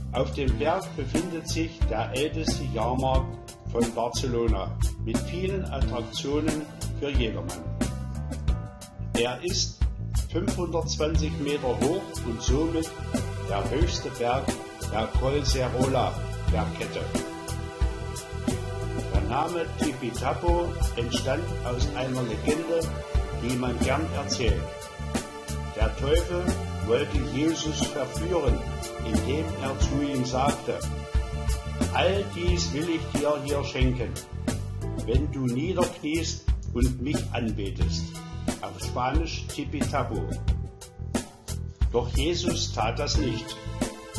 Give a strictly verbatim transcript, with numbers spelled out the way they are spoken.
Auf dem Berg befindet sich der älteste Jahrmarkt von Barcelona mit vielen Attraktionen für jedermann. Er ist fünfhundertzwanzig Meter hoch und somit der höchste Berg der Collserola-Bergkette. Der Name Tibidabo entstand aus einer Legende, die man gern erzählt. Der Teufel wollte Jesus verführen, indem er zu ihm sagte: All dies will ich dir hier schenken, wenn du niederkniest und mich anbetest. Auf Spanisch Tibidabo. Doch Jesus tat das nicht.